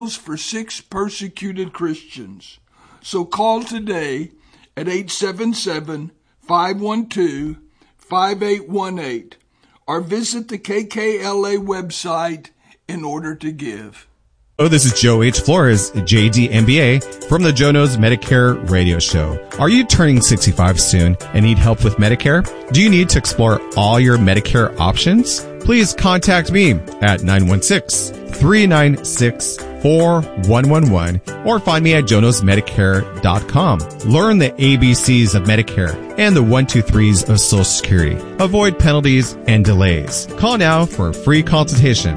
for 6 persecuted Christians. So call today at 877-512-5818 or visit the KKLA website in order to give. Oh, this is Joe H. Flores, JD MBA, from the Joe Knows Medicare radio show. Are you turning 65 soon and need help with Medicare? Do you need to explore all your Medicare options? Please contact me at 916-396-4111 or find me at jonasmedicare.com. Learn the ABCs of Medicare and the 1, 2, 3s of Social Security. Avoid penalties and delays. Call now for a free consultation.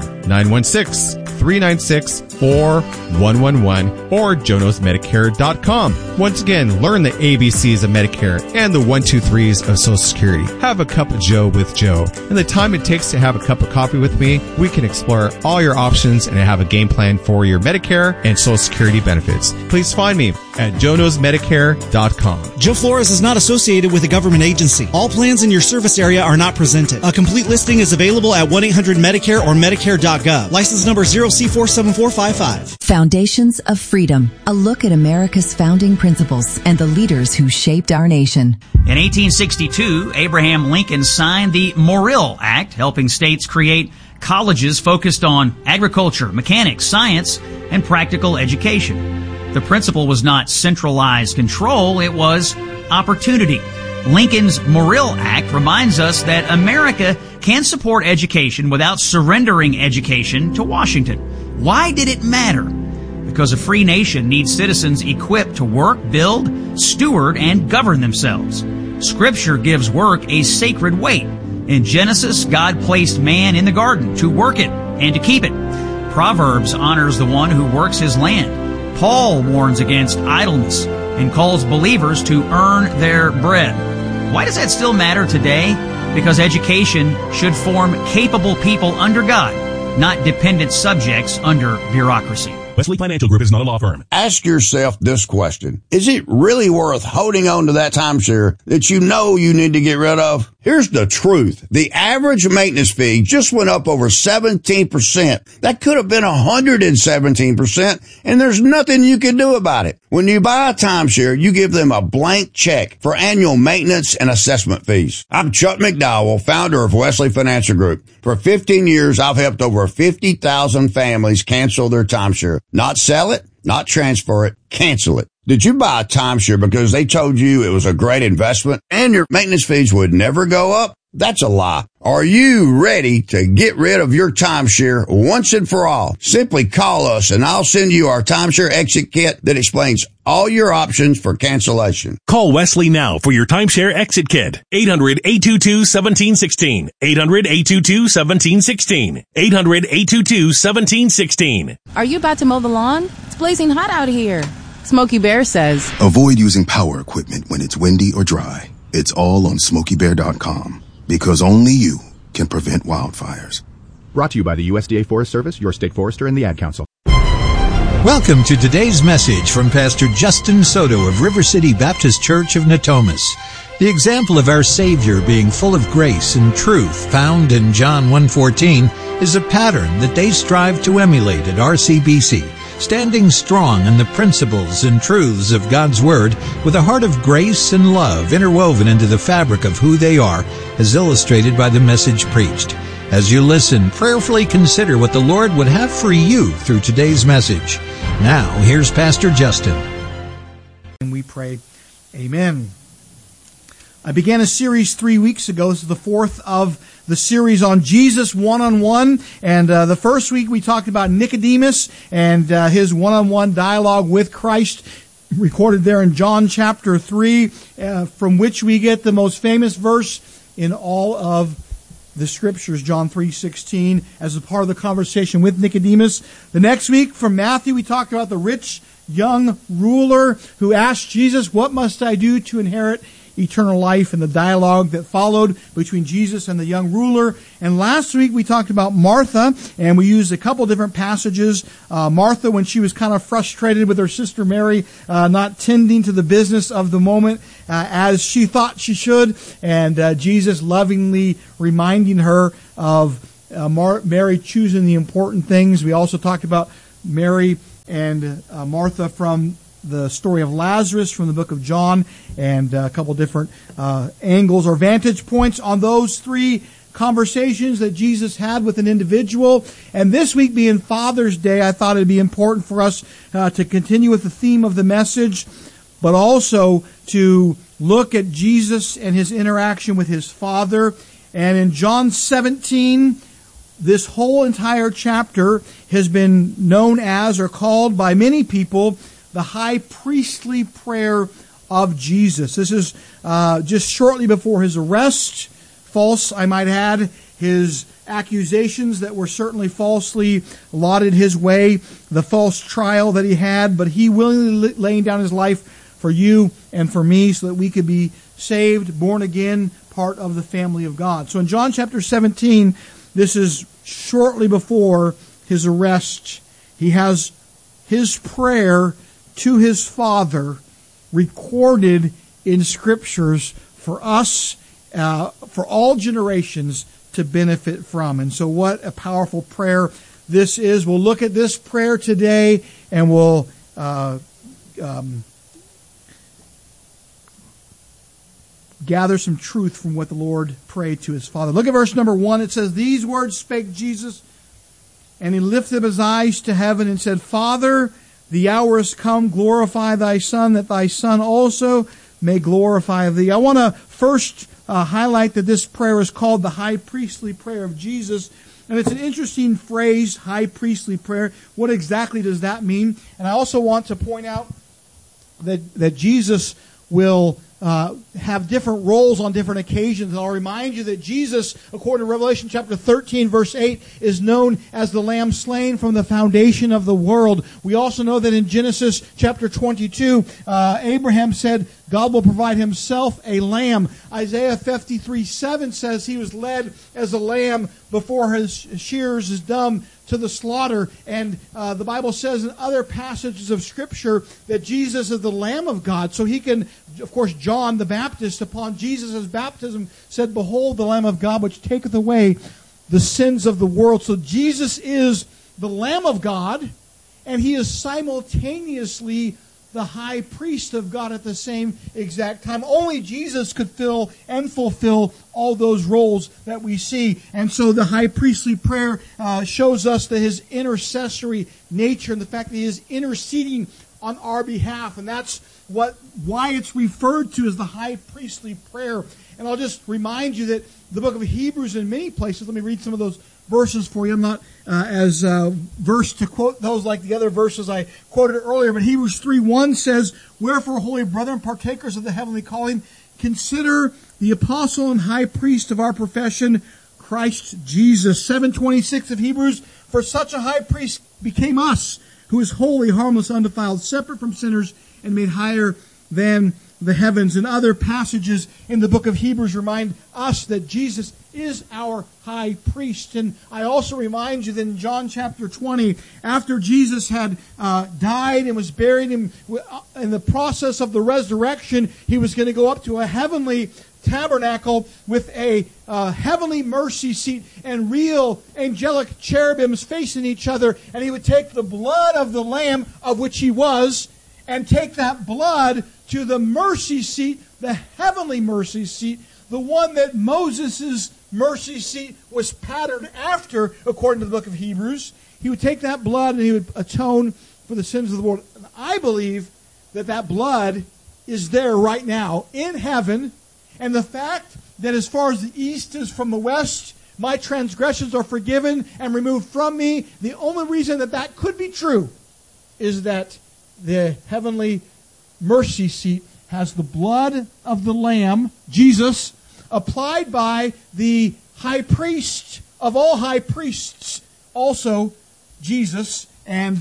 916-396-4111 or jonasmedicare.com. Once again, learn the ABCs of Medicare and the 1, 2, 3s of Social Security. Have a cup of Joe with Joe. In the time it takes to have a cup of coffee with me, we can explore all your options and have a game plan for your Medicare and Social Security benefits. Please find me at jonasmedicare.com. Joe Flores is not associated with a government agency. All plans in your service area are not presented. A complete listing is available at 1-800-MEDICARE or Medicare.gov. License number 0C47455. Foundations of Freedom. A look at America's founding principles and the leaders who shaped our nation. In 1862, Abraham Lincoln signed the Morrill Act, helping states create colleges focused on agriculture, mechanics, science, and practical education. The principle was not centralized control, it was opportunity. Lincoln's Morrill Act reminds us that America can support education without surrendering education to Washington. Why did it matter? Because a free nation needs citizens equipped to work, build, steward, and govern themselves. Scripture gives work a sacred weight. In Genesis, God placed man in the garden to work it and to keep it. Proverbs honors the one who works his land. Paul warns against idleness and calls believers to earn their bread. Why does that still matter today? Because education should form capable people under God, not dependent subjects under bureaucracy. Wesley Financial Group is not a law firm. Ask yourself this question. Is it really worth holding on to that timeshare that you know you need to get rid of? Here's the truth. The average maintenance fee just went up over 17%. That could have been 117%, and there's nothing you can do about it. When you buy a timeshare, you give them a blank check for annual maintenance and assessment fees. I'm Chuck McDowell, founder of Wesley Financial Group. For 15 years, I've helped over 50,000 families cancel their timeshare. Not sell it, not transfer it, cancel it. Did you buy a timeshare because they told you it was a great investment and your maintenance fees would never go up? That's a lie. Are you ready to get rid of your timeshare once and for all? Simply call us and I'll send you our timeshare exit kit that explains all your options for cancellation. Call Wesley now for your timeshare exit kit. 800-822-1716. 800-822-1716. 800-822-1716. Are you about to mow the lawn? It's blazing hot out here. Smokey Bear says, avoid using power equipment when it's windy or dry. It's all on SmokeyBear.com. Because only you can prevent wildfires. Brought to you by the USDA Forest Service, your state forester, and the Ad Council. Welcome to today's message from Pastor Justin Soto of River City Baptist Church of Natomas. The example of our Savior being full of grace and truth found in John 1:14 is a pattern that they strive to emulate at RCBC, standing strong in the principles and truths of God's Word with a heart of grace and love interwoven into the fabric of who they are, as illustrated by the message preached. As you listen, prayerfully consider what the Lord would have for you through today's message. Now, here's Pastor Justin. And we pray, Amen. I began a series 3 weeks ago. This is the fourth of the series on Jesus one-on-one. And the first week we talked about Nicodemus and his one-on-one dialogue with Christ, recorded there in John chapter 3, from which we get the most famous verse in all of the Scriptures, John 3:16, as a part of the conversation with Nicodemus. The next week from Matthew, we talked about the rich young ruler who asked Jesus, "What must I do to inherit eternal life?" and the dialogue that followed between Jesus and the young ruler. And last week we talked about Martha, and we used a couple different passages. Martha, when she was kind of frustrated with her sister Mary not tending to the business of the moment as she thought she should, and Jesus lovingly reminding her of Mary choosing the important things. We also talked about Mary and Martha from the story of Lazarus from the book of John, and a couple different angles or vantage points on those three conversations that Jesus had with an individual. And this week being Father's Day, I thought it'd be important for us to continue with the theme of the message, but also to look at Jesus and his interaction with his Father. And in John 17, this whole entire chapter has been known as, or called by many people, the high priestly prayer of Jesus. This is just shortly before his arrest. False, I might add, his accusations that were certainly falsely lauded his way, the false trial that he had, but he willingly laying down his life for you and for me so that we could be saved, born again, part of the family of God. So in John chapter 17, this is shortly before his arrest. He has his prayer to his Father recorded in Scriptures for us, for all generations to benefit from. And so what a powerful prayer this is. We'll look at this prayer today, and we'll gather some truth from what the Lord prayed to his Father. Look at verse number 1. It says, "These words spake Jesus, and he lifted up his eyes to heaven and said, Father, the hour is come, glorify thy Son, that thy Son also may glorify thee." I want to first highlight that this prayer is called the high priestly prayer of Jesus. And it's an interesting phrase, high priestly prayer. What exactly does that mean? And I also want to point out that Jesus will have different roles on different occasions. And I'll remind you that Jesus, according to Revelation chapter 13, verse 8, is known as the Lamb slain from the foundation of the world. We also know that in Genesis chapter 22, Abraham said, God will provide himself a lamb. Isaiah 53:7 says he was led as a lamb before his shears is dumb to the slaughter. And the Bible says in other passages of Scripture that Jesus is the Lamb of God. So he can, of course, John the Baptist, upon Jesus' baptism, said, "Behold the Lamb of God, which taketh away the sins of the world." So Jesus is the Lamb of God, and he is simultaneously the high priest of God at the same exact time. Only Jesus could fill and fulfill all those roles that we see. And so the high priestly prayer shows us that his intercessory nature and the fact that he is interceding on our behalf. And that's why it's referred to as the high priestly prayer. And I'll just remind you that the book of Hebrews in many places, let me read some of those verses for you. I'm not as versed to quote those like the other verses I quoted earlier, but Hebrews 3:1 says, "Wherefore, holy brethren, partakers of the heavenly calling, consider the apostle and high priest of our profession, Christ Jesus." 7:26 of Hebrews, "For such a high priest became us, who is holy, harmless, undefiled, separate from sinners, and made higher than the heavens." And other passages in the book of Hebrews remind us that Jesus is our high priest. And I also remind you that in John chapter 20, after Jesus had died and was buried in the process of the resurrection, he was going to go up to a heavenly tabernacle with a heavenly mercy seat and real angelic cherubims facing each other. And he would take the blood of the Lamb, of which he was, and take that blood to the mercy seat, the heavenly mercy seat, the one that Moses' mercy seat was patterned after, according to the book of Hebrews. He would take that blood and he would atone for the sins of the world. And I believe that that blood is there right now in heaven. And the fact that as far as the east is from the west, my transgressions are forgiven and removed from me, the only reason that that could be true is that the heavenly mercy seat has the blood of the Lamb, Jesus, applied by the high priest of all high priests, also Jesus. And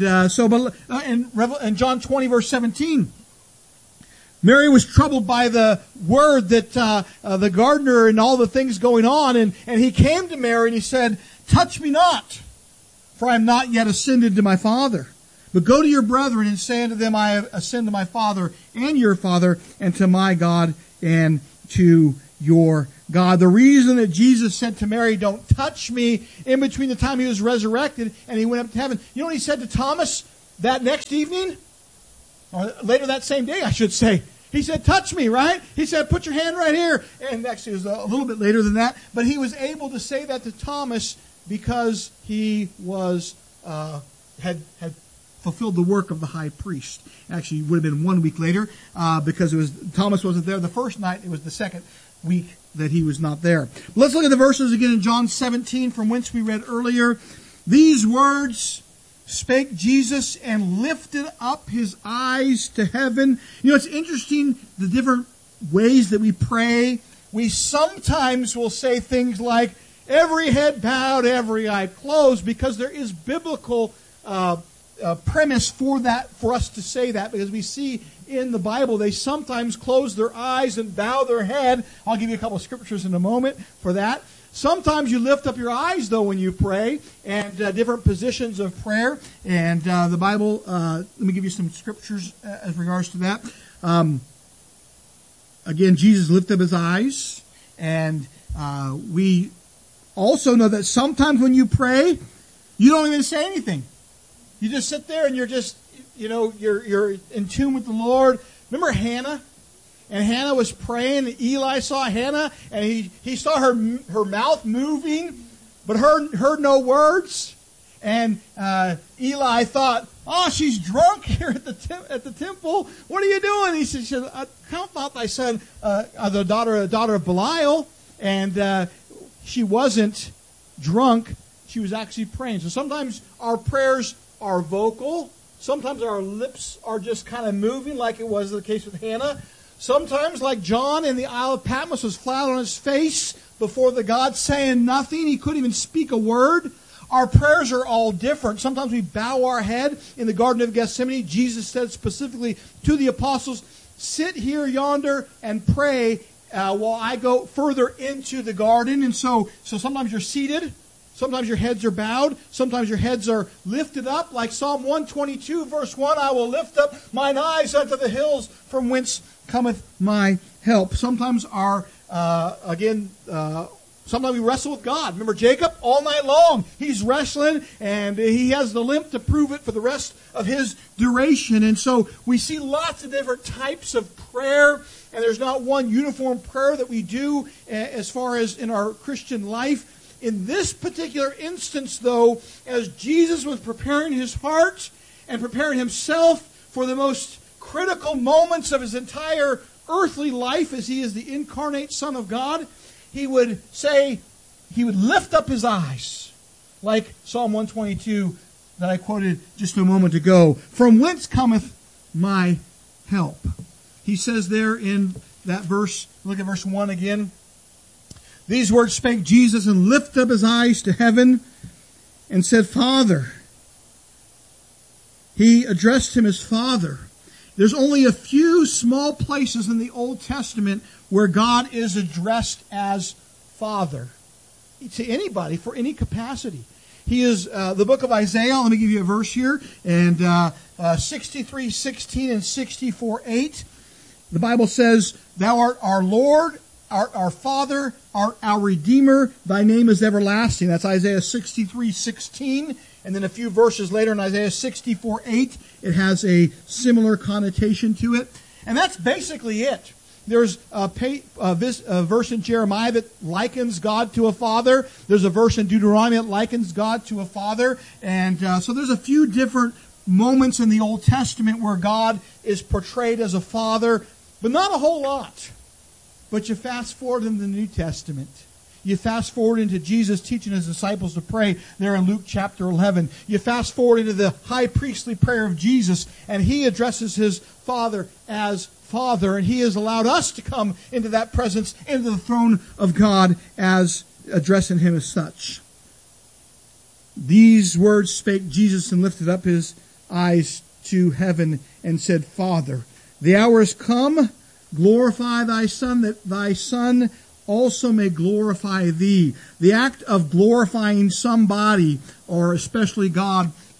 in John 20, verse 17, Mary was troubled by the word that the gardener and all the things going on, and he came to Mary and he said, "Touch me not, for I am not yet ascended to my Father. But go to your brethren and say unto them, I have ascended to my Father and your Father, and to my God and to your God." The reason that Jesus said to Mary, "Don't touch me," in between the time he was resurrected and he went up to heaven, you know what he said to Thomas? that next evening, or later that same day, I should say, he said, touch me, right? He said, put your hand right here. And actually, it was a little bit later than that. But he was able to say that to Thomas because he was had fulfilled the work of the high priest. Actually, it would have been 1 week later because Thomas wasn't there the first night. It was the second week that he was not there. Let's look at the verses again in John 17 from whence we read earlier. These words spake Jesus and lifted up his eyes to heaven. You know, it's interesting the different ways that we pray. We sometimes will say things like, every head bowed, every eye closed, because there is biblical premise for that, for us to say that, because we see in the Bible they sometimes close their eyes and bow their head. I'll give you a couple of scriptures in a moment for that. Sometimes you lift up your eyes, though, when you pray, and different positions of prayer. And the Bible, let me give you some scriptures as regards to that. Again, Jesus lifted up his eyes, and we also know that sometimes when you pray, you don't even say anything. You just sit there and you're just, you're in tune with the Lord. Remember Hannah? And Hannah was praying, and Eli saw Hannah, and he saw her mouth moving, but heard no words. And Eli thought, oh, she's drunk here at the temple. What are you doing? He said, count not thy son, the daughter of Belial. And she wasn't drunk. She was actually praying. So sometimes our prayers are vocal. Sometimes our lips are just kind of moving, like it was the case with Hannah. Sometimes, like John in the Isle of Patmos, was flat on his face before the God, saying nothing. He couldn't even speak a word. Our prayers are all different. Sometimes we bow our head. In the Garden of Gethsemane, Jesus said specifically to the apostles, sit here yonder and pray while I go further into the garden. And so sometimes you're seated. Sometimes your heads are bowed. Sometimes your heads are lifted up. Like Psalm 122, verse 1, I will lift up mine eyes unto the hills from whence cometh my help. Sometimes sometimes we wrestle with God. Remember Jacob? All night long, he's wrestling, and he has the limp to prove it for the rest of his duration. And so we see lots of different types of prayer, and there's not one uniform prayer that we do as far as in our Christian life. In this particular instance, though, as Jesus was preparing his heart and preparing himself for the most critical moments of his entire earthly life, as he is the incarnate Son of God, he would lift up his eyes, like Psalm 122 that I quoted just a moment ago. From whence cometh my help? He says there in that verse, look at verse 1 again. These words spake Jesus and lifted up his eyes to heaven and said, Father. He addressed him as Father. There's only a few small places in the Old Testament where God is addressed as Father to anybody for any capacity. He is the book of Isaiah. Let me give you a verse here. And 63:16 and 64:8. The Bible says, Thou art our Lord, our Father, our Redeemer. Thy name is everlasting. That's Isaiah 63:16. And then a few verses later in Isaiah 64:8, it has a similar connotation to it. And that's basically it. There's a verse in Jeremiah that likens God to a father. There's a verse in Deuteronomy that likens God to a father. And so there's a few different moments in the Old Testament where God is portrayed as a father, but not a whole lot. But you fast forward in the New Testament. You fast forward into Jesus teaching his disciples to pray there in Luke chapter 11. You fast forward into the high priestly prayer of Jesus, and he addresses his Father as Father, and he has allowed us to come into that presence, into the throne of God, as addressing him as such. These words spake Jesus and lifted up his eyes to heaven and said, Father, the hour is come, glorify thy Son, that thy Son also may glorify thee. The act of glorifying somebody, or especially God,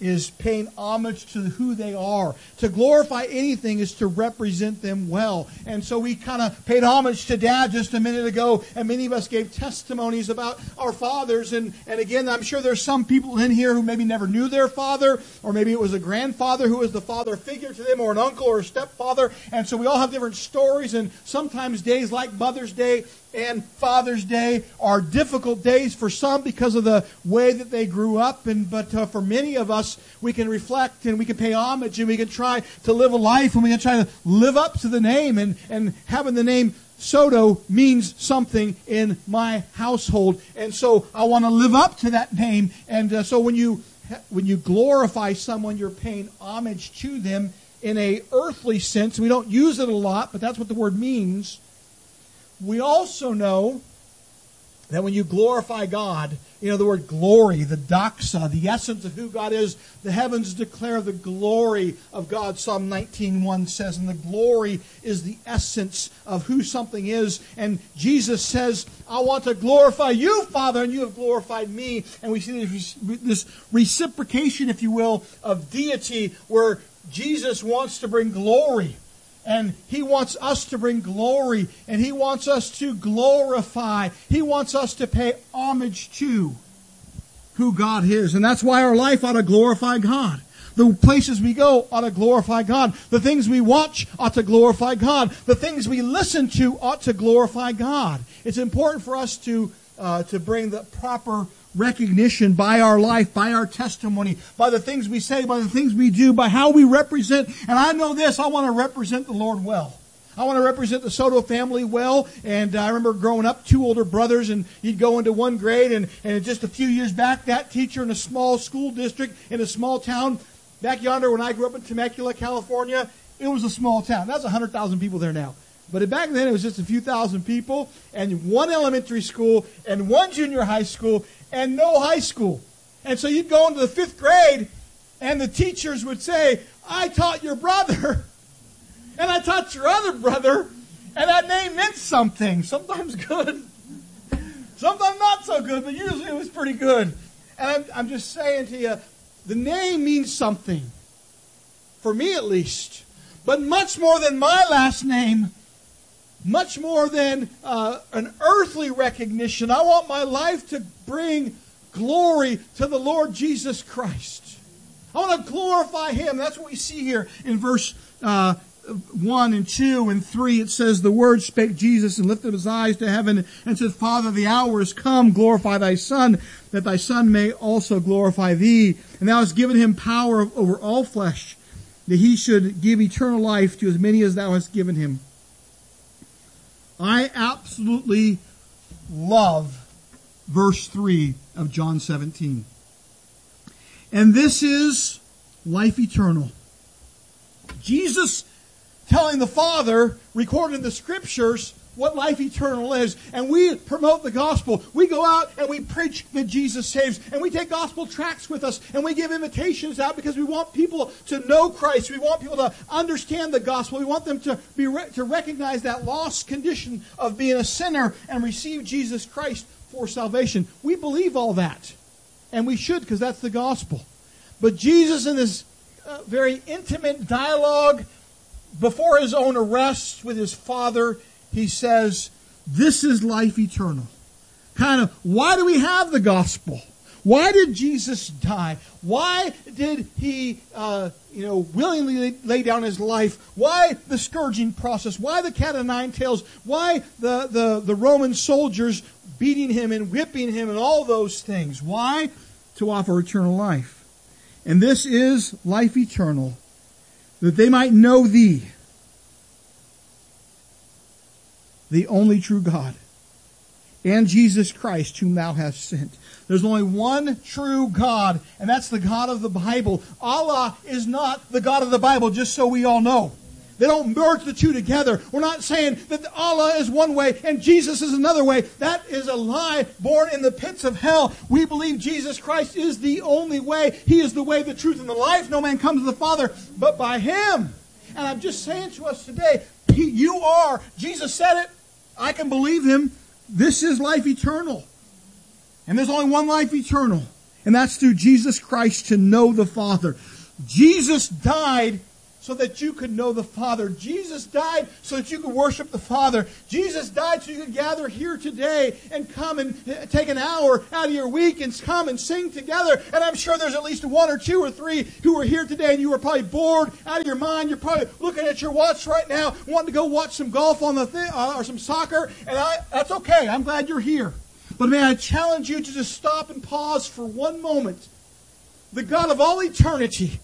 is paying homage to who they are. To glorify anything is to represent them well. And so we kind of paid homage to Dad just a minute ago, and many of us gave testimonies about our fathers. And again, I'm sure there's some people in here who maybe never knew their father, or maybe it was a grandfather who was the father figure to them, or an uncle or a stepfather. And so we all have different stories, and sometimes days like Mother's Day and Father's Day are difficult days for some because of the way that they grew up. But for many of us, we can reflect and we can pay homage and we can try to live a life and we can try to live up to the name. And having the name Soto means something in my household. And so I want to live up to that name. And so when you glorify someone, you're paying homage to them in a earthly sense. We don't use it a lot, but that's what the word means. We also know that when you glorify God, the word glory, the doxa, the essence of who God is, the heavens declare the glory of God. Psalm 19:1 says, and the glory is the essence of who something is. And Jesus says, I want to glorify you, Father, and you have glorified me. And we see this reciprocation, if you will, of deity where Jesus wants to bring glory. And He wants us to bring glory, and He wants us to glorify. He wants us to pay homage to who God is. And that's why our life ought to glorify God. The places we go ought to glorify God. The things we watch ought to glorify God. The things we listen to ought to glorify God. It's important for us to bring the proper recognition by our life, by our testimony, by the things we say, by the things we do, by how we represent. And I know this, I want to represent the Lord well. I want to represent the Soto family well. And I remember growing up, 2 older brothers, and you'd go into 1 grade, and just a few years back, that teacher in a small school district in a small town, back yonder when I grew up in Temecula, California, it was a small town. That's 100,000 people there now. But back then, it was just a few thousand people, and 1 elementary school, and 1 junior high school, and no high school. And so you'd go into the 5th grade, and the teachers would say, I taught your brother, and I taught your other brother, and that name meant something. Sometimes good, sometimes not so good, but usually it was pretty good. And I'm just saying to you, the name means something, for me at least, but much more than my last name. Much more than an earthly recognition. I want my life to bring glory to the Lord Jesus Christ. I want to glorify Him. That's what we see here in verse 1 and 2 and 3. It says, the word spake Jesus and lifted his eyes to heaven and said, Father, the hour is come. Glorify thy Son, that thy Son may also glorify thee. And thou hast given him power over all flesh, that he should give eternal life to as many as thou hast given him. I absolutely love verse 3 of John 17. And this is life eternal. Jesus telling the Father, recorded in the Scriptures, what life eternal is. And we promote the gospel. We go out and we preach that Jesus saves. And we take gospel tracts with us. And we give invitations out because we want people to know Christ. We want people to understand the gospel. We want them to recognize that lost condition of being a sinner and receive Jesus Christ for salvation. We believe all that. And we should, because that's the gospel. But Jesus, in this very intimate dialogue before his own arrest with his Father, he says, this is life eternal. Kind of, why do we have the gospel? Why did Jesus die? Why did he, willingly lay down his life? Why the scourging process? Why the cat o' nine tails? Why the Roman soldiers beating him and whipping him and all those things? Why? To offer eternal life. And this is life eternal, that they might know thee, the only true God, and Jesus Christ, whom thou hast sent. There's only one true God, and that's the God of the Bible. Allah is not the God of the Bible, just so we all know. They don't merge the two together. We're not saying that Allah is one way and Jesus is another way. That is a lie born in the pits of hell. We believe Jesus Christ is the only way. He is the way, the truth, and the life. No man comes to the Father but by Him. And I'm just saying to us today, you are. Jesus said it. I can believe Him. This is life eternal. And there's only one life eternal. and that's through Jesus Christ to know the Father. Jesus died so that you could know the Father. Jesus died so that you could worship the Father. Jesus died so you could gather here today and come and take an hour out of your week and come and sing together. And I'm sure there's at least one or two or three who are here today and you were probably bored out of your mind. You're probably looking at your watch right now, wanting to go watch some golf on the or some soccer. And that's okay. I'm glad you're here. But may I challenge you to just stop and pause for one moment. The God of all eternity,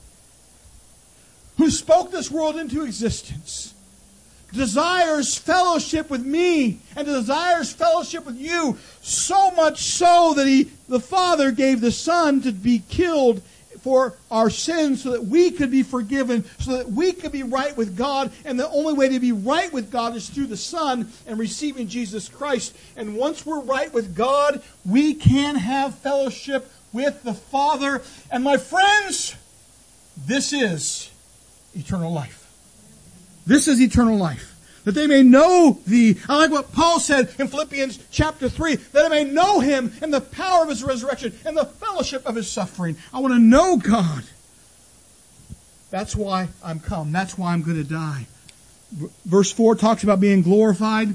who spoke this world into existence, desires fellowship with me and desires fellowship with you, so much so that the Father gave the Son to be killed for our sins so that we could be forgiven, so that we could be right with God. And the only way to be right with God is through the Son and receiving Jesus Christ. And once we're right with God, we can have fellowship with the Father. And my friends, this is eternal life. This is eternal life. That they may know thee. I like what Paul said in Philippians chapter 3. That I may know him and the power of his resurrection and the fellowship of his suffering. I want to know God. That's why I'm come. That's why I'm going to die. Verse 4 talks about being glorified.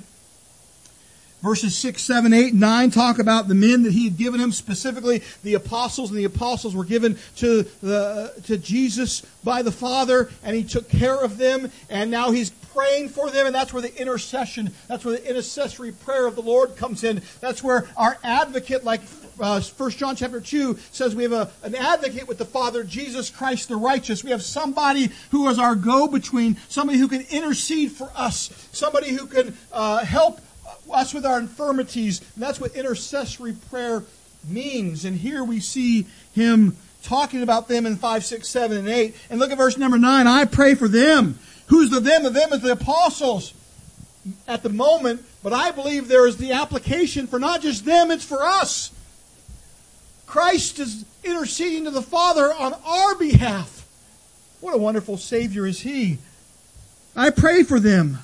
Verses 6, 7, 8, 9 talk about the men that he had given him, specifically the apostles, and the apostles were given to Jesus by the Father, and he took care of them, and now he's praying for them, and that's where the intercession, that's where the intercessory prayer of the Lord comes in. That's where our advocate, like 1 John chapter 2 says, we have an advocate with the Father, Jesus Christ the righteous. We have somebody who is our go-between, somebody who can intercede for us, somebody who can help us with our infirmities. And that's what intercessory prayer means. And here we see him talking about them in 5, 6, 7, and 8. And look at verse number 9. I pray for them. Who's the them? The them is the apostles at the moment. But I believe there is the application for not just them, it's for us. Christ is interceding to the Father on our behalf. What a wonderful Savior is He. I pray for them.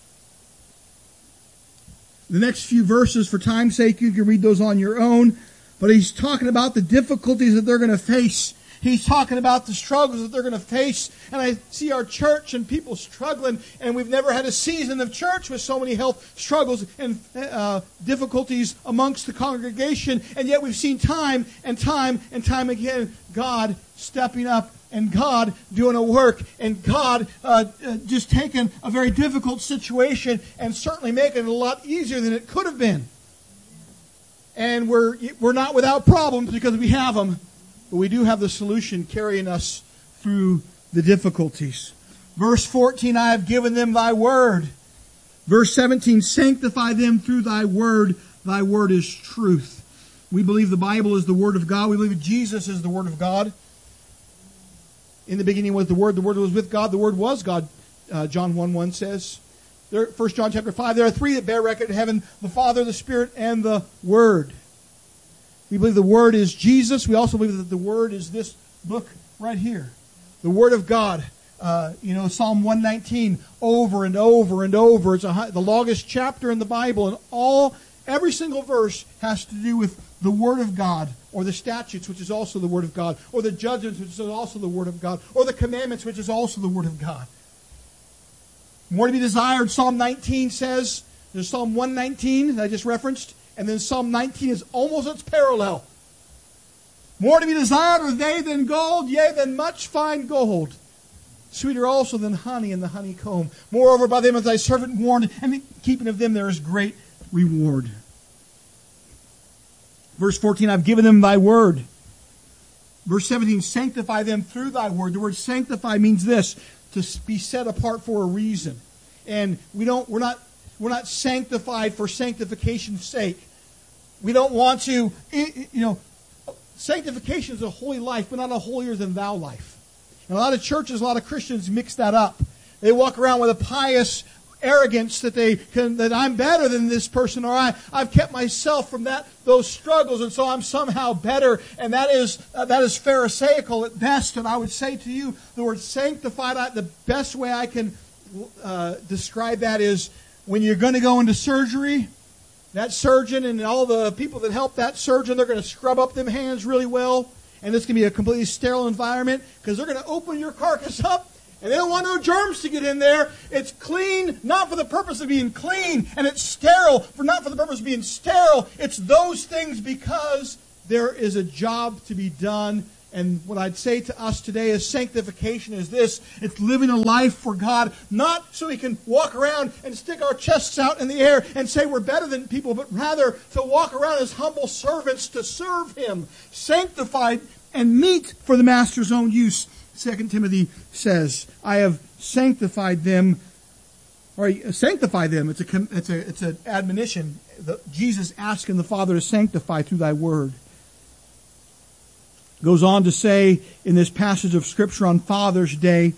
The next few verses, for time's sake, you can read those on your own. But he's talking about the difficulties that they're going to face. He's talking about the struggles that they're going to face. And I see our church and people struggling. And we've never had a season of church with so many health struggles and difficulties amongst the congregation. And yet we've seen time and time and time again God stepping up and God doing a work, and God just taking a very difficult situation and certainly making it a lot easier than it could have been. And we're not without problems because we have them, but we do have the solution carrying us through the difficulties. Verse 14, I have given them thy word. Verse 17, sanctify them through thy word. Thy word is truth. We believe the Bible is the word of God. We believe Jesus is the word of God. In the beginning was the Word was with God, the Word was God, John 1:1 says. 1 John chapter 5, there are three that bear record in heaven, the Father, the Spirit, and the Word. We believe the Word is Jesus. We also believe that the Word is this book right here. The Word of God. Psalm 119, over and over and over. It's the longest chapter in the Bible, and every single verse has to do with the Word of God, or the statutes, which is also the Word of God, or the judgments, which is also the Word of God, or the commandments, which is also the Word of God. More to be desired, Psalm 19 says, there's Psalm 119 that I just referenced, and then Psalm 19 is almost its parallel. More to be desired are they than gold, yea, than much fine gold. Sweeter also than honey in the honeycomb. Moreover, by them is thy servant warned, and in keeping of them there is great reward. Verse 14, I've given them thy word. Verse 17, sanctify them through thy word. The word sanctify means this, to be set apart for a reason. And we're not sanctified for sanctification's sake. We don't want to, sanctification is a holy life, but not a holier than thou life. And a lot of churches, a lot of Christians mix that up. They walk around with a pious arrogance that I'm better than this person, or I've kept myself from those struggles, and so I'm somehow better, and that is pharisaical at best. And I would say to you, the word sanctified, the best way I can describe that is when you're going to go into surgery, that surgeon and all the people that help that surgeon, they're going to scrub up them hands really well. and this can be a completely sterile environment because they're going to open your carcass up and they don't want no germs to get in there. It's clean, not for the purpose of being clean, and it's sterile, not for the purpose of being sterile. It's those things because there is a job to be done. And what I'd say to us today is sanctification is this. It's living a life for God, not so we can walk around and stick our chests out in the air and say we're better than people, but rather to walk around as humble servants to serve Him, sanctified and meet for the Master's own use. 2 Timothy says, I have sanctified them, or sanctify them. It's an admonition. Jesus asking the Father to sanctify through thy word. Goes on to say in this passage of Scripture on Father's Day,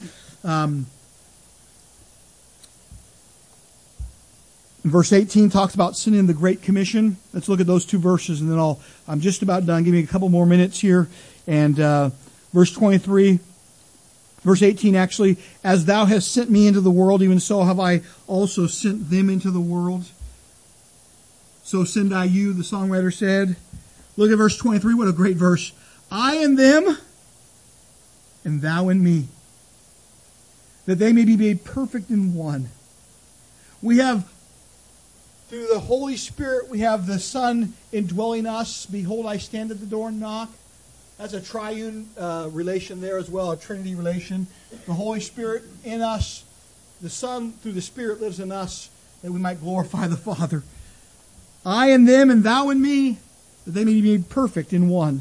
verse 18 talks about sin in the Great Commission. Let's look at those two verses and then I'm just about done. Give me a couple more minutes here. And verse 23, verse 18 actually, as thou hast sent me into the world, even so have I also sent them into the world. So send I you, the songwriter said. Look at verse 23, what a great verse. I in them, and thou in me, that they may be made perfect in one. We have, through the Holy Spirit, we have the Son indwelling us. Behold, I stand at the door and knock. That's a triune relation there as well, a Trinity relation. The Holy Spirit in us, the Son through the Spirit lives in us, that we might glorify the Father. I in them, and thou in me, that they may be made perfect in one.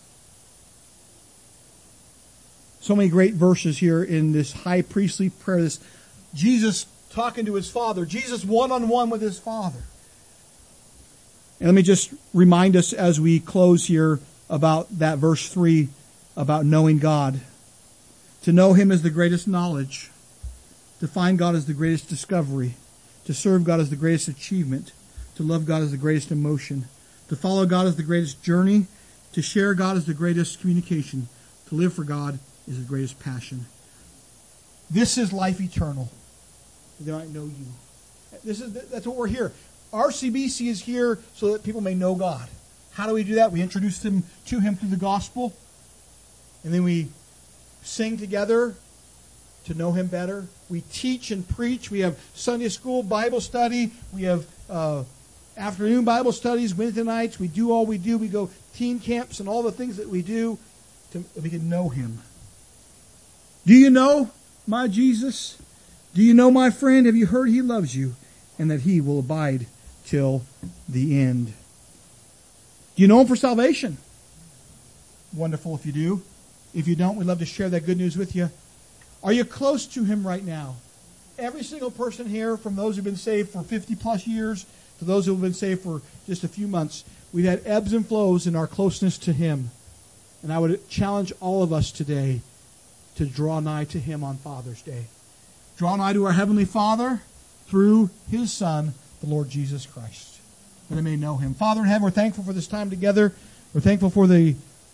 So many great verses here in this high priestly prayer. This Jesus talking to his Father. Jesus one-on-one with his Father. And let me just remind us as we close here about that verse 3 about knowing God. To know Him is the greatest knowledge. To find God is the greatest discovery. To serve God is the greatest achievement. To love God is the greatest emotion. To follow God is the greatest journey. To share God is the greatest communication. To live for God is the greatest passion. This is life eternal. They might know you. That's what we're here. RCBC is here so that people may know God. How do we do that? We introduce them to Him through the gospel. And then we sing together to know Him better. We teach and preach. We have Sunday school, Bible study. We have afternoon Bible studies, Wednesday nights. We do all we do. We go teen camps and all the things that we do so we can know Him. Do you know my Jesus? Do you know my friend? Have you heard He loves you and that He will abide till the end? Do you know Him for salvation? Wonderful if you do. If you don't, we'd love to share that good news with you. Are you close to Him right now? Every single person here, from those who have been saved for 50 plus years to those who have been saved for just a few months, we've had ebbs and flows in our closeness to Him. And I would challenge all of us today to draw nigh to Him on Father's Day. Draw nigh to our Heavenly Father through His Son, the Lord Jesus Christ, that I may know Him. Father in heaven, we're thankful for this time together. We're thankful for the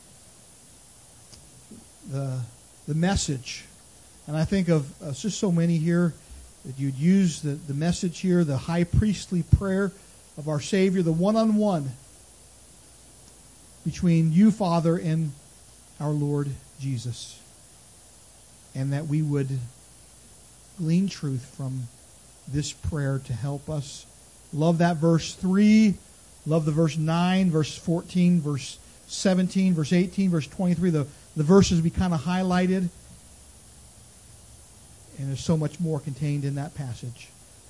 message. And I think of just so many here that you'd use the message here, the high priestly prayer of our Savior, the one-on-one between you, Father, and our Lord Jesus. And that we would glean truth from this prayer to help us. Love that verse 3. Love the verse 9, verse 14, verse 17, verse 18, verse 23. The verses we kind of highlighted. And there's so much more contained in that passage.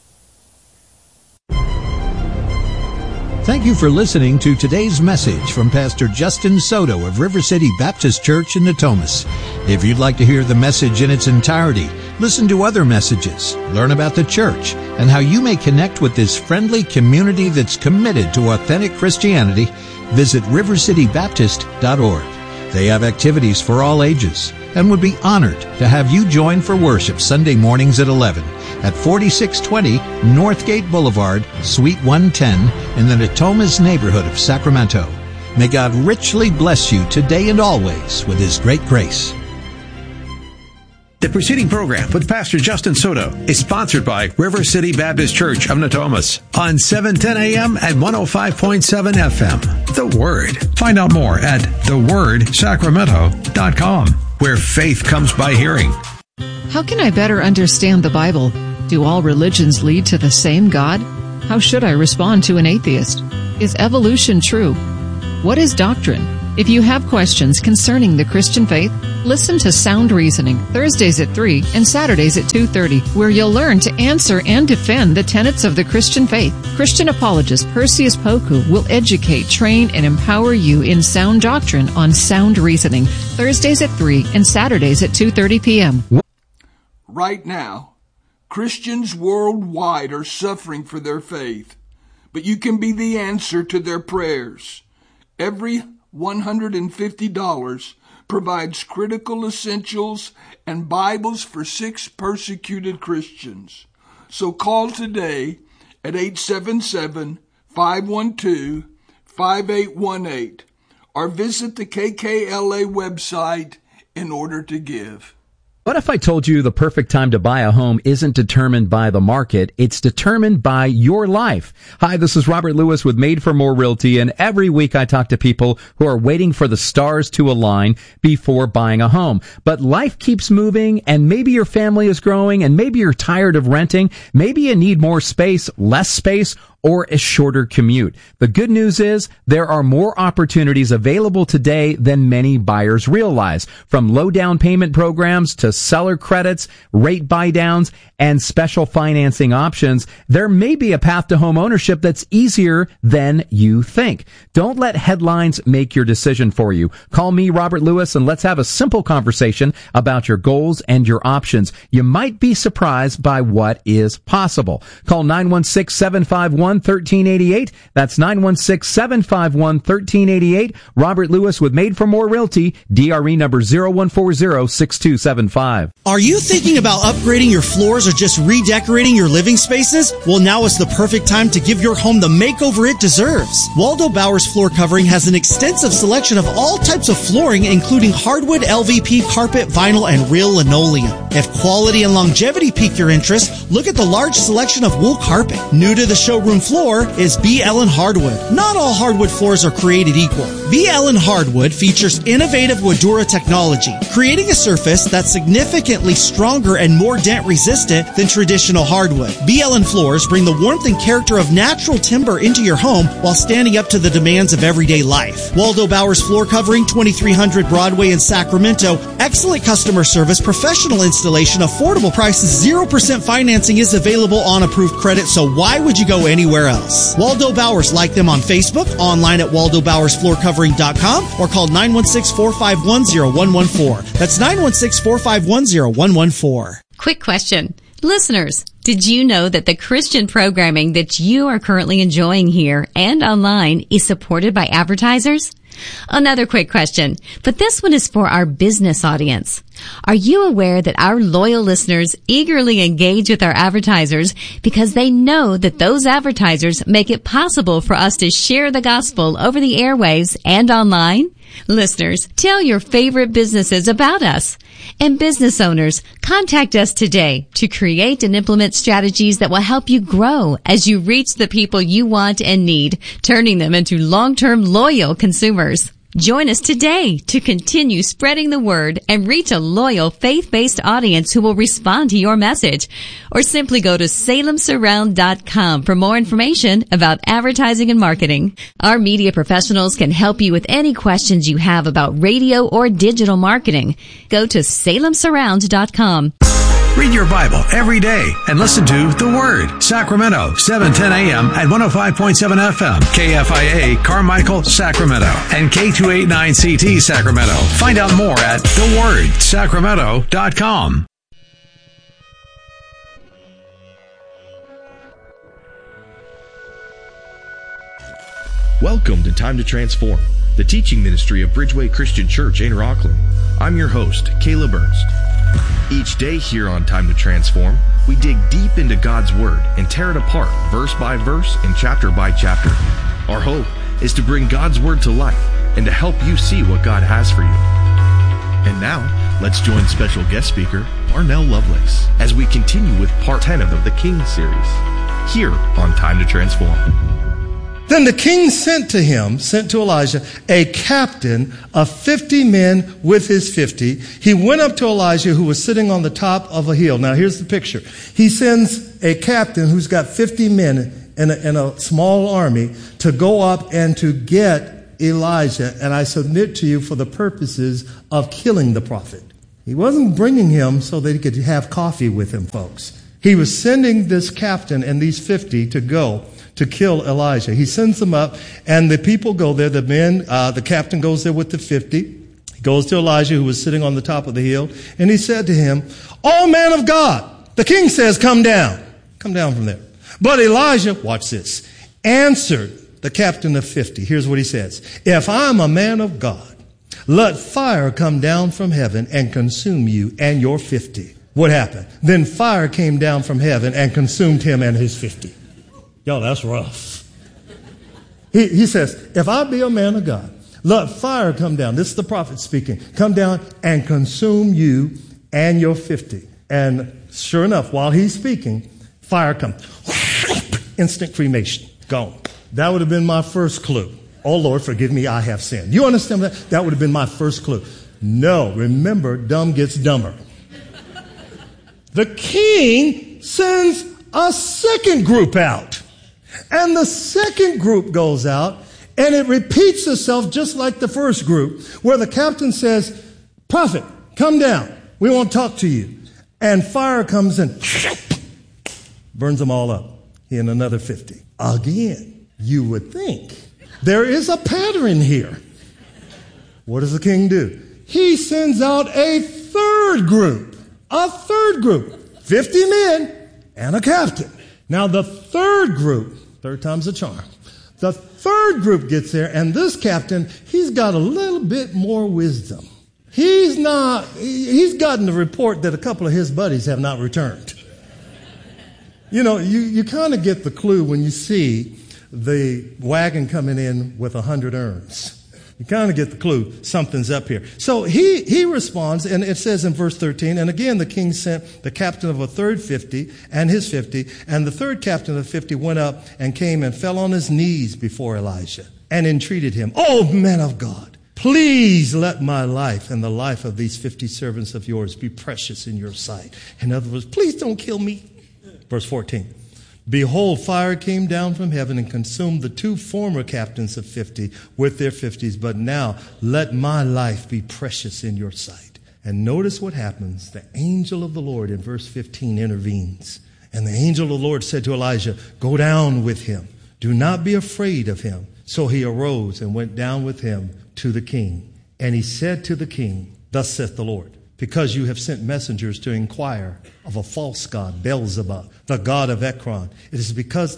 Thank you for listening to today's message from Pastor Justin Soto of River City Baptist Church in Natomas. If you'd like to hear the message in its entirety, listen to other messages, learn about the church, and how you may connect with this friendly community that's committed to authentic Christianity, visit rivercitybaptist.org. They have activities for all ages and would be honored to have you join for worship Sunday mornings at 11 at 4620 Northgate Boulevard, Suite 110 in the Natomas neighborhood of Sacramento. May God richly bless you today and always with His great grace. The preceding program with Pastor Justin Soto is sponsored by River City Baptist Church of Natomas on 710 AM and 105.7 FM. The Word. Find out more at thewordsacramento.com, where faith comes by hearing. How can I better understand the Bible? Do all religions lead to the same God? How should I respond to an atheist? Is evolution true? What is doctrine? If you have questions concerning the Christian faith, listen to Sound Reasoning, Thursdays at 3 and Saturdays at 2:30, where you'll learn to answer and defend the tenets of the Christian faith. Christian apologist Perseus Poku will educate, train, and empower you in sound doctrine on Sound Reasoning, Thursdays at 3 and Saturdays at 2:30 p.m. Right now, Christians worldwide are suffering for their faith, but you can be the answer to their prayers. Every $150 provides critical essentials and Bibles for 6 persecuted Christians. So call today at 877-512-5818 or visit the KKLA website in order to give. What if I told you the perfect time to buy a home isn't determined by the market, it's determined by your life? Hi, this is Robert Lewis with Made for More Realty, and every week I talk to people who are waiting for the stars to align before buying a home. But life keeps moving, and maybe your family is growing, and maybe you're tired of renting. Maybe you need more space, less space, or a shorter commute. The good news is there are more opportunities available today than many buyers realize. From low down payment programs to seller credits, rate buy downs, and special financing options, there may be a path to home ownership that's easier than you think. Don't let headlines make your decision for you. Call me, Robert Lewis, and let's have a simple conversation about your goals and your options. You might be surprised by what is possible. Call 916-751-1388. That's 916-751-1388. Robert Lewis with Made for More Realty, DRE number 0140-6275. Are you thinking about upgrading your floors or just redecorating your living spaces? Well, now is the perfect time to give your home the makeover it deserves. Waldo Bowers Floor Covering has an extensive selection of all types of flooring, including hardwood, LVP, carpet, vinyl, and real linoleum. If quality and longevity pique your interest, look at the large selection of wool carpet. New to the showroom floor is B. Ellen Hardwood. Not all hardwood floors are created equal. B. Ellen Hardwood features innovative Woodura technology, creating a surface that's significantly stronger and more dent resistant than traditional hardwood. B. Ellen floors bring the warmth and character of natural timber into your home while standing up to the demands of everyday life. Waldo Bowers Floor Covering, 2300 Broadway in Sacramento. Excellent customer service, professional installation, affordable prices, 0% financing is available on approved credit, so why would you go anywhere else? Waldo Bowers, like them on Facebook, online at waldobowersfloorcovering.com, or call 916-451-0114. That's 916-451-0114. Quick question. Listeners, did you know that the Christian programming that you are currently enjoying here and online is supported by advertisers? Another quick question, but this one is for our business audience. Are you aware that our loyal listeners eagerly engage with our advertisers because they know that those advertisers make it possible for us to share the gospel over the airwaves and online? Listeners, tell your favorite businesses about us. And business owners, contact us today to create and implement strategies that will help you grow as you reach the people you want and need, turning them into long-term loyal consumers. Join us today to continue spreading the word and reach a loyal faith-based audience who will respond to your message. Or simply go to salemsurround.com for more information about advertising and marketing. Our media professionals can help you with any questions you have about radio or digital marketing. Go to salemsurround.com. Read your Bible every day and listen to The Word. Sacramento, 710 AM at 105.7 FM. KFIA, Carmichael, Sacramento. And K289CT, Sacramento. Find out more at thewordsacramento.com. Welcome to Time to Transform, the teaching ministry of Bridgeway Christian Church in Rockland. I'm your host, Caleb Ernst. Each day here on Time to Transform, we dig deep into God's Word and tear it apart verse by verse and chapter by chapter. Our hope is to bring God's Word to life and to help you see what God has for you. And now, let's join special guest speaker, Arnell Lovelace as we continue with part 10 of the King series here on Time to Transform. Then the king sent to Elijah, a captain of 50 men with his 50. He went up to Elijah, who was sitting on the top of a hill. Now, here's the picture. He sends a captain who's got 50 men in a small army to go up and to get Elijah. And I submit to you for the purposes of killing the prophet. He wasn't bringing him so that he could have coffee with him, folks. He was sending this captain and these 50 to go to kill Elijah. He sends them up, and the people go there. The captain goes there with the 50. He goes to Elijah, who was sitting on the top of the hill, and he said to him, "O man of God, the king says, come down. Come down from there." But Elijah, watch this, answered the captain of 50. Here's what he says. "If I'm a man of God, let fire come down from heaven and consume you and your 50. What happened? Then fire came down from heaven and consumed him and his 50. Yo, that's rough. He says, if I be a man of God, let fire come down. This is the prophet speaking. Come down and consume you and your 50. And sure enough, while he's speaking, fire comes. Instant cremation. Gone. That would have been my first clue. Oh, Lord, forgive me, I have sinned. You understand that? That would have been my first clue. No, remember, dumb gets dumber. The king sends a second group out. And the second group goes out, and it repeats itself just like the first group, where the captain says, "Prophet, come down. We want to talk to you." And fire comes in, burns them all up. He and another 50. Again, you would think there is a pattern here. What does the king do? He sends out a third group. 50 men and a captain. Now the third group, third time's a charm. The third group gets there, and this captain, he's got a little bit more wisdom. He's gotten the report that a couple of his buddies have not returned. You know, you kind of get the clue when you see the wagon coming in with 100 urns. You kind of get the clue, something's up here. So he responds, and it says in verse 13, and again the king sent the captain of a third 50 and his 50, and the third captain of 50 went up and came and fell on his knees before Elijah and entreated him, "Oh, man of God, please let my life and the life of these 50 servants of yours be precious in your sight." In other words, please don't kill me. Verse 14. Behold, fire came down from heaven and consumed the two former captains of 50 with their 50s. But now let my life be precious in your sight. And notice what happens. The angel of the Lord in verse 15 intervenes. And the angel of the Lord said to Elijah, "Go down with him. Do not be afraid of him." So he arose and went down with him to the king. And he said to the king, "Thus saith the Lord, because you have sent messengers to inquire of a false god, Beelzebub, the god of Ekron. Is it because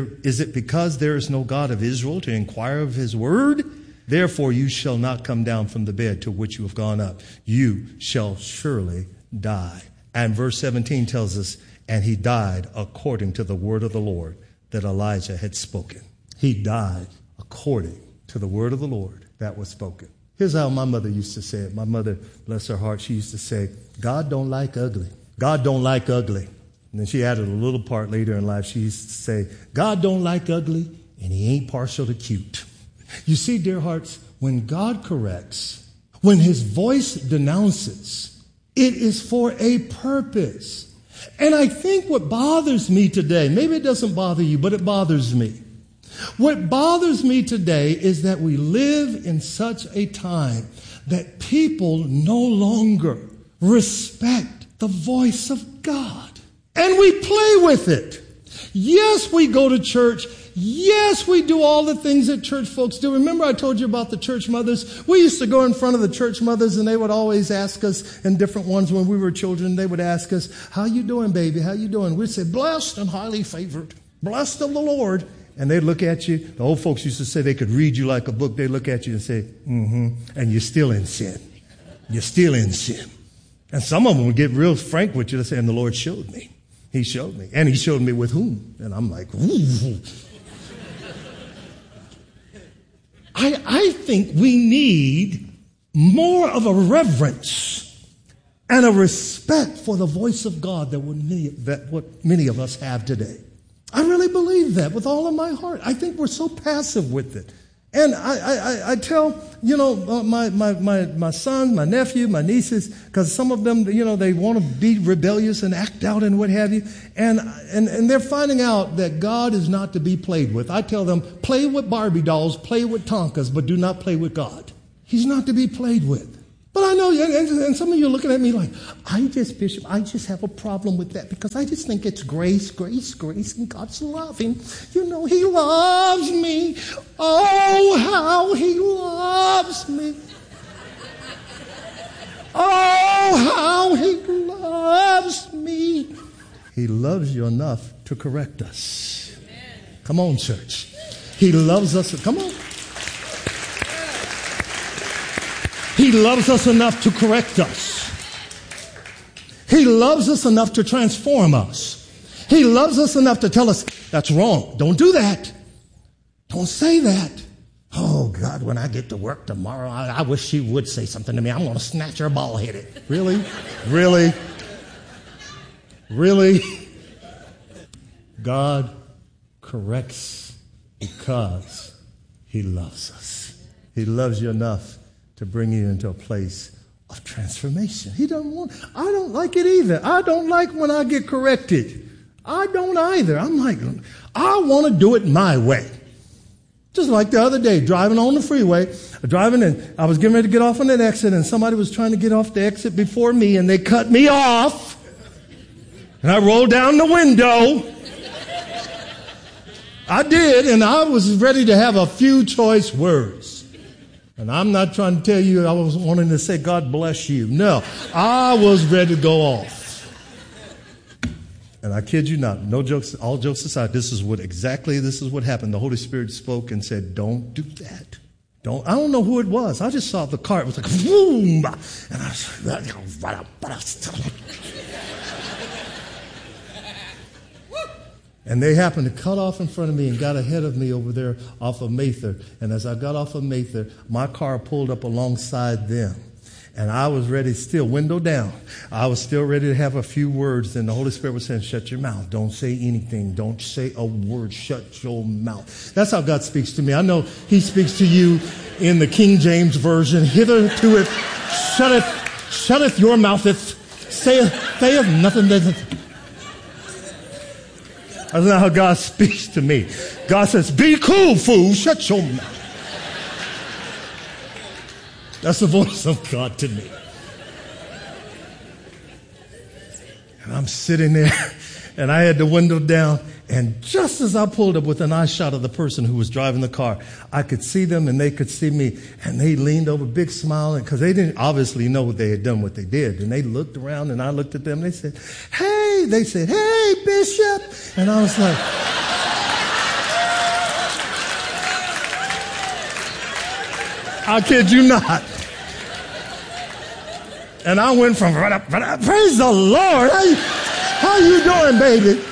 there is no God of Israel to inquire of his word? Therefore you shall not come down from the bed to which you have gone up. You shall surely die." And verse 17 tells us, and he died according to the word of the Lord that Elijah had spoken. He died according to the word of the Lord that was spoken. Here's how my mother used to say it. My mother, bless her heart, she used to say, "God don't like ugly. God don't like ugly." And then she added a little part later in life. She used to say, "God don't like ugly, and he ain't partial to cute." You see, dear hearts, when God corrects, when his voice denounces, it is for a purpose. And I think what bothers me today, maybe it doesn't bother you, but it bothers me. What bothers me today is that we live in such a time that people no longer respect the voice of God. And we play with it. Yes, we go to church. Yes, we do all the things that church folks do. Remember I told you about the church mothers? We used to go in front of the church mothers, and they would always ask us, and different ones when we were children, they would ask us, "How you doing, baby? How you doing?" We'd say, "Blessed and highly favored. Blessed of the Lord." And they'd look at you. The old folks used to say they could read you like a book. They'd look at you and say, and you're still in sin. You're still in sin. And some of them would get real frank with you. They say, "And the Lord showed me. He showed me. And he showed me with whom?" And I'm like, ooh. I think we need more of a reverence and a respect for the voice of God that what many of us have today. I really believe that with all of my heart. I think we're so passive with it. And I tell, my son, my nephew, my nieces, because some of them, they want to be rebellious and act out and what have you. And they're finding out that God is not to be played with. I tell them, play with Barbie dolls, play with Tonkas, but do not play with God. He's not to be played with. But I know, and some of you are looking at me like, Bishop, I just have a problem with that because I just think it's grace, and God's loving. He loves me. Oh, how he loves me. Oh, how he loves me. He loves you enough to correct us. Come on, church. He loves us. Come on. He loves us enough to correct us. He loves us enough to transform us. He loves us enough to tell us, that's wrong. Don't do that. Don't say that. Oh, God, when I get to work tomorrow, I wish she would say something to me. I'm going to snatch her ball-headed. Really? Really? Really? God corrects because he loves us. He loves you enough to bring you into a place of transformation. I don't like it either. I don't like when I get corrected. I don't either. I'm like, I want to do it my way. Just like the other day, driving on the freeway, and I was getting ready to get off on an exit, and somebody was trying to get off the exit before me, and they cut me off. And I rolled down the window. I did, and I was ready to have a few choice words. And I'm not trying to tell you I was wanting to say, God bless you. No, I was ready to go off. And I kid you not, no jokes, all jokes aside, this is what happened. The Holy Spirit spoke and said, don't do that. I don't know who it was. I just saw the car. It was like, boom. And I was, and they happened to cut off in front of me and got ahead of me over there off of Mather. And as I got off of Mather, my car pulled up alongside them. And I was ready, still window down. I was still ready to have a few words. And the Holy Spirit was saying, shut your mouth. Don't say anything. Don't say a word. Shut your mouth. That's how God speaks to me. I know he speaks to you in the King James Version. Hitherto it shutteth your mouth. Saith nothing. That's not how God speaks to me. God says, be cool, fool. Shut your mouth. That's the voice of God to me. And I'm sitting there, and I had the window down, and just as I pulled up with an eye shot of the person who was driving the car, I could see them, and they could see me, and they leaned over, big smile, because they didn't obviously know what they had done, what they did. And they looked around, and I looked at them, and they said, hey, Bishop. And I was like, I kid you not. And I went from, praise the Lord. How you doing, baby?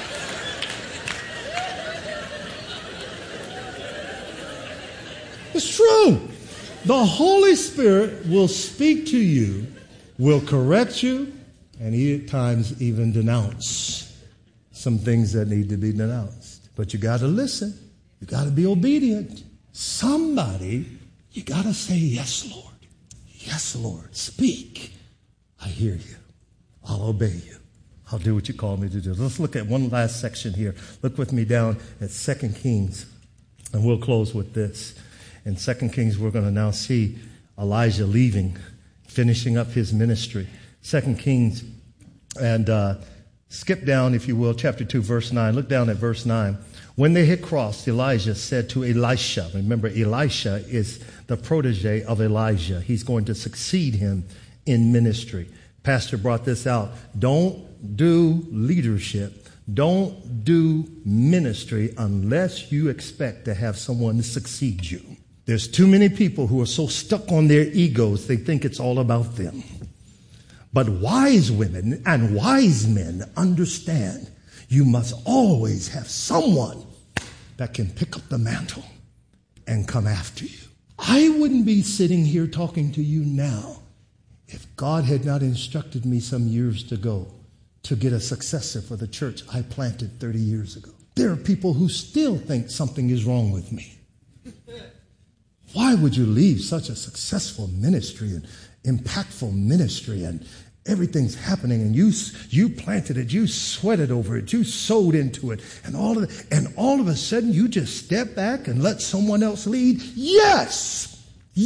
It's true. The Holy Spirit will speak to you, will correct you, and at times even denounce some things that need to be denounced. But you got to listen. You got to be obedient. Somebody, you got to say, yes, Lord. Yes, Lord. Speak. I hear you. I'll obey you. I'll do what you call me to do. Let's look at one last section here. Look with me down at 2 Kings, and we'll close with this. In 2 Kings, we're going to now see Elijah leaving, finishing up his ministry. 2 Kings, and skip down, if you will, chapter 2, verse 9. Look down at verse 9. When they had crossed, Elijah said to Elisha, remember, Elisha is the protege of Elijah. He's going to succeed him in ministry. Pastor brought this out. Don't do leadership. Don't do ministry unless you expect to have someone to succeed you. There's too many people who are so stuck on their egos, they think it's all about them. But wise women and wise men understand you must always have someone that can pick up the mantle and come after you. I wouldn't be sitting here talking to you now if God had not instructed me some years ago to get a successor for the church I planted 30 years ago, there are people who still think something is wrong with me. Why would you leave such a successful ministry and impactful ministry and everything's happening and you planted it, you sweated over it, you sowed into it, and all of a sudden you just step back and let someone else lead? Yes!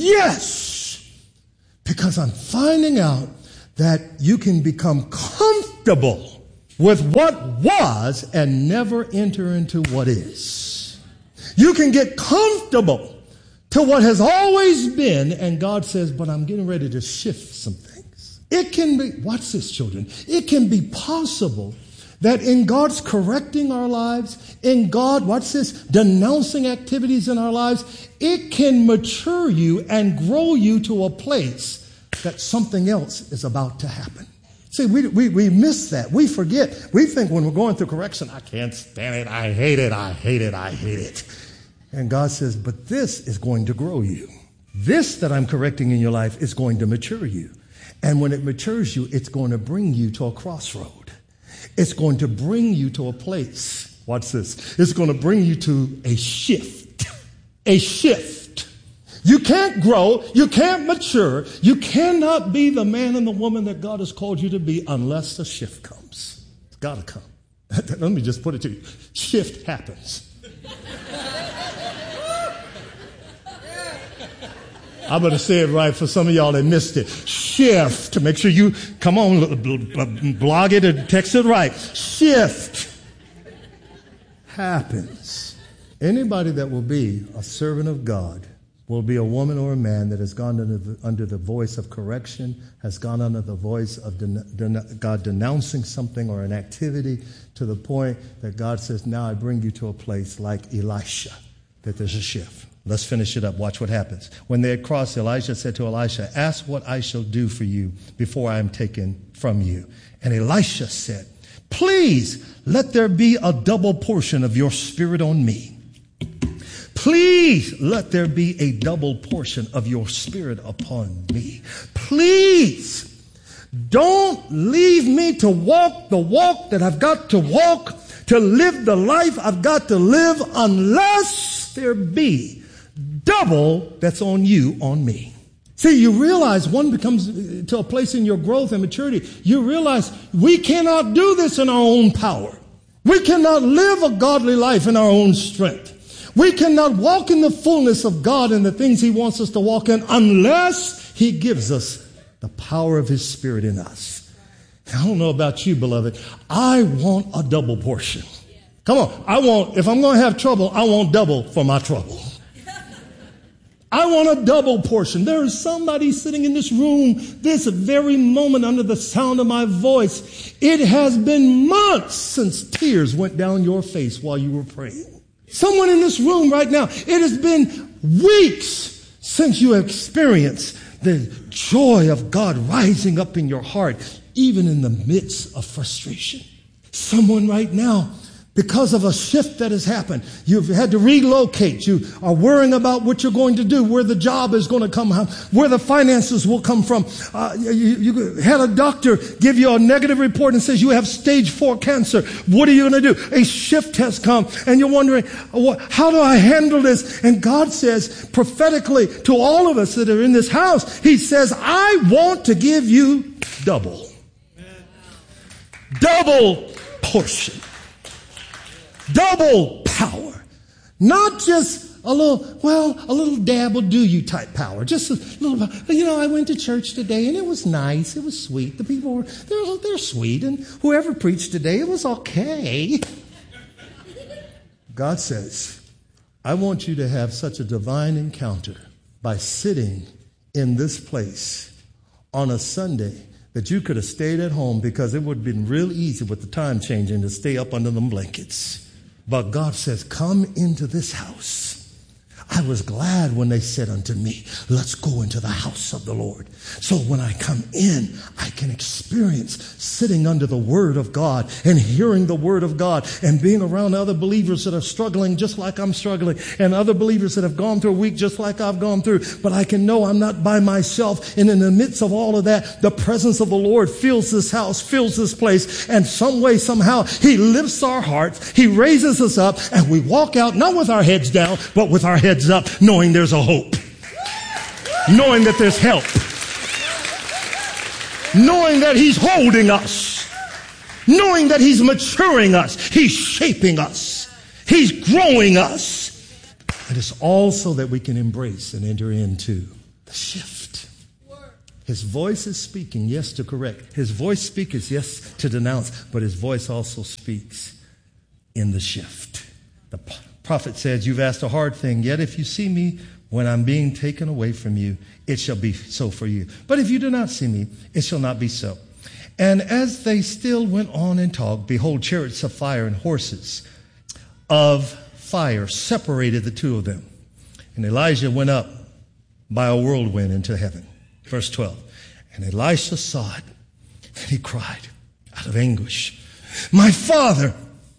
Because I'm finding out that you can become comfortable with what was and never enter into what is. You can get comfortable to what has always been, and God says, but I'm getting ready to shift some things. It can be, watch this, children, it can be possible that in God's correcting our lives, in God, watch this, denouncing activities in our lives, it can mature you and grow you to a place that something else is about to happen. See, we miss that. We forget. We think when we're going through correction, I can't stand it, I hate it. And God says, but this is going to grow you. This that I'm correcting in your life is going to mature you. And when it matures you, it's going to bring you to a crossroad. It's going to bring you to a place. Watch this. It's going to bring you to a shift. A shift. You can't grow. You can't mature. You cannot be the man and the woman that God has called you to be unless a shift comes. It's got to come. Let me just put it to you. Shift happens. I better say it right for some of y'all that missed it. Shift. Make sure you, come on, blog it or text it right. Shift happens. Anybody that will be a servant of God will be a woman or a man that has gone under the voice of correction, has gone under the voice of God denouncing something or an activity to the point that God says, now I bring you to a place like Elisha, that there's a shift. Let's finish it up. Watch what happens. When they had crossed, Elijah said to Elisha, ask what I shall do for you before I am taken from you. And Elisha said, please let there be a double portion of your spirit on me. Please let there be a double portion of your spirit upon me. Please don't leave me to walk the walk that I've got to walk, to live the life I've got to live, unless there be double that's on you, on me. See, you realize one becomes to a place in your growth and maturity. You realize we cannot do this in our own power. We cannot live a godly life in our own strength. We cannot walk in the fullness of God and the things He wants us to walk in unless He gives us the power of His Spirit in us. I don't know about you, beloved. I want a double portion. Come on. If I'm going to have trouble, I want double for my trouble. I want a double portion. There is somebody sitting in this room this very moment under the sound of my voice. It has been months since tears went down your face while you were praying. Someone in this room right now, it has been weeks since you have experienced the joy of God rising up in your heart, even in the midst of frustration. Someone right now, because of a shift that has happened, you've had to relocate. You are worrying about what you're going to do, where the job is going to come from, where the finances will come from. You had a doctor give you a negative report and says you have stage 4 cancer. What are you going to do? A shift has come, and you're wondering, how do I handle this? And God says prophetically to all of us that are in this house, He says, I want to give you double. Double portion. Double power. Not just a little dab will do you type power. Just a little, I went to church today and it was nice. It was sweet. The people were, they're sweet. And whoever preached today, it was okay. God says, I want you to have such a divine encounter by sitting in this place on a Sunday that you could have stayed at home because it would have been real easy with the time changing to stay up under them blankets. But God says, come into this house. I was glad when they said unto me, let's go into the house of the Lord. So when I come in, I can experience sitting under the Word of God and hearing the Word of God and being around other believers that are struggling just like I'm struggling, and other believers that have gone through a week just like I've gone through. But I can know I'm not by myself. And in the midst of all of that, the presence of the Lord fills this house, fills this place. And some way, somehow, He lifts our hearts. He raises us up, and we walk out not with our heads down, but with our heads up, knowing there's a hope, knowing that there's help, knowing that He's holding us, knowing that He's maturing us, He's shaping us, He's growing us. And it's all so that we can embrace and enter into the shift. His voice is speaking, yes, to correct. His voice speaks, yes, to denounce, but His voice also speaks in the shift. The prophet says, you've asked a hard thing, yet if you see me when I'm being taken away from you, it shall be so for you. But if you do not see me, it shall not be so. And as they still went on and talked, behold, chariots of fire and horses of fire separated the two of them. And Elijah went up by a whirlwind into heaven. Verse 12. And Elisha saw it, and he cried out of anguish, my father,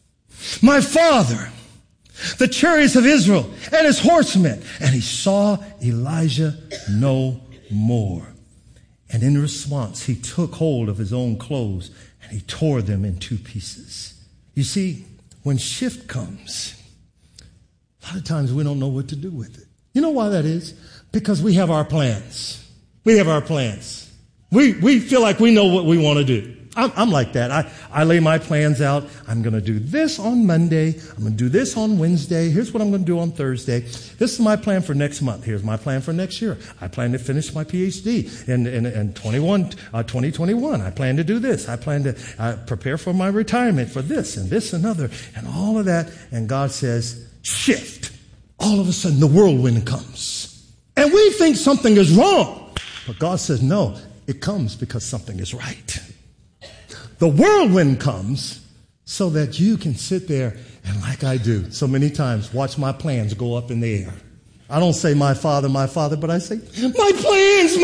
the chariots of Israel and his horsemen. And he saw Elijah no more. And in response, he took hold of his own clothes and he tore them in two pieces. You see, when shift comes, a lot of times we don't know what to do with it. You know why that is? Because we have our plans. We have our plans. We feel like we know what we want to do. I'm like that. I lay my plans out. I'm going to do this on Monday. I'm going to do this on Wednesday. Here's what I'm going to do on Thursday. This is my plan for next month. Here's my plan for next year. I plan to finish my PhD in 2021. I plan to do this. I plan to prepare for my retirement for this and another and all of that. And God says, shift. All of a sudden, the whirlwind comes. And we think something is wrong. But God says, no, it comes because something is right. The whirlwind comes so that you can sit there and, like I do so many times, watch my plans go up in the air. I don't say my father, but I say, my plans.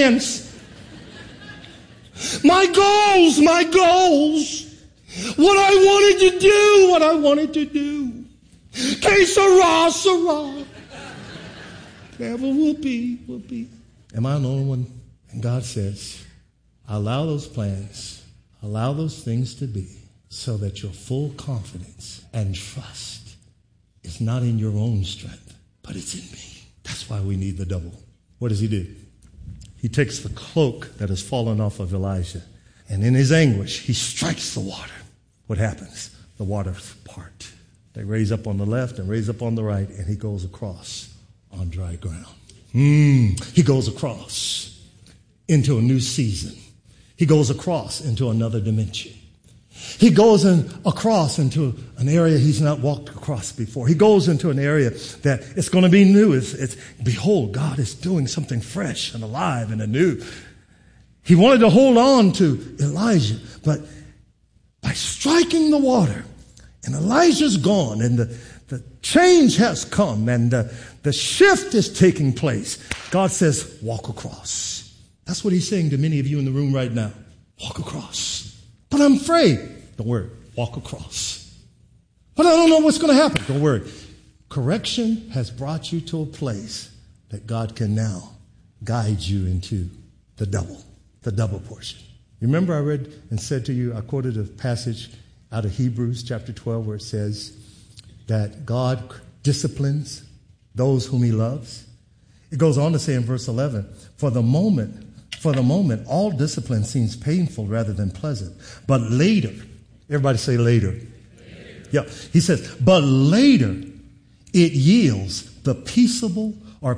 My goals. What I wanted to do. Que sera. Whatever will be. Am I the only one? And God says, allow those plans. Allow those things to be so that your full confidence and trust is not in your own strength, but it's in me. That's why we need the double. What does he do? He takes the cloak that has fallen off of Elijah, and in his anguish, he strikes the water. What happens? The waters part. They raise up on the left and raise up on the right, and he goes across on dry ground. He goes across into a new season. He goes across into another dimension. He goes across into an area he's not walked across before. He goes into an area that it's going to be new. It's behold, God is doing something fresh and alive and anew. He wanted to hold on to Elijah, but by striking the water, and Elijah's gone, and the change has come, and the shift is taking place, God says, walk across. That's what he's saying to many of you in the room right now. Walk across. But I'm afraid. Don't worry. Walk across. But I don't know what's going to happen. Don't worry. Correction has brought you to a place that God can now guide you into the double portion. You remember I read and said to you, I quoted a passage out of Hebrews chapter 12 where it says that God disciplines those whom he loves. It goes on to say in verse 11, for the moment, all discipline seems painful rather than pleasant. But later, everybody say later. Yeah, he says, but later it yields the peaceful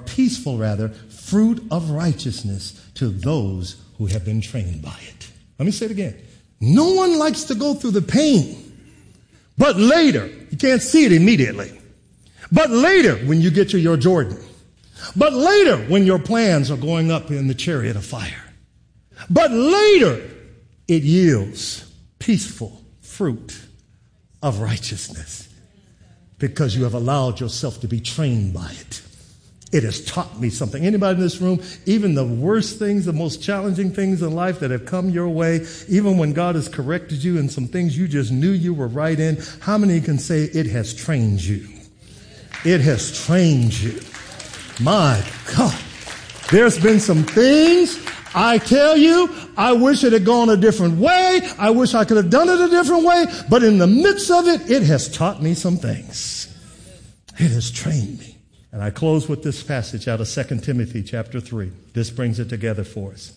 fruit of righteousness to those who have been trained by it. Let me say it again. No one likes to go through the pain. But later, you can't see it immediately. But later, when you get to your Jordan. But later, when your plans are going up in the chariot of fire. But later, it yields peaceful fruit of righteousness because you have allowed yourself to be trained by it. It has taught me something. Anybody in this room, even the worst things, the most challenging things in life that have come your way, even when God has corrected you in some things you just knew you were right in, how many can say it has trained you? It has trained you. My God. There's been some things, I tell you, I wish it had gone a different way. I wish I could have done it a different way. But in the midst of it, it has taught me some things. It has trained me. And I close with this passage out of 2 Timothy chapter 3. This brings it together for us.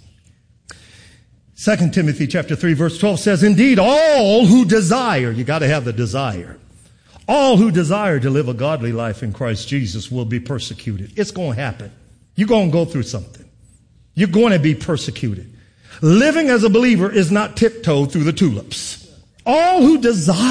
2 Timothy chapter 3 verse 12 says, indeed, all who desire, you got to have the desire, all who desire to live a godly life in Christ Jesus will be persecuted. It's going to happen. You're going to go through something. You're going to be persecuted. Living as a believer is not tiptoe through the tulips. All who desire